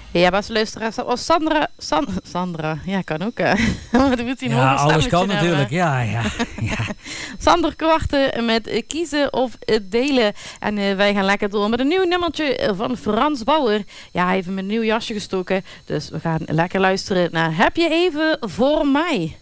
Ja, beste luisteraars, dat was Sandra, ja, kan ook. Ja, alles kan natuurlijk, ja. Sander Kwarten met kiezen of delen. En wij gaan lekker door met een nieuw nummertje van Frans Bauer. Ja, hij heeft me een nieuw jasje gestoken. Dus we gaan lekker luisteren naar Heb je even voor mij?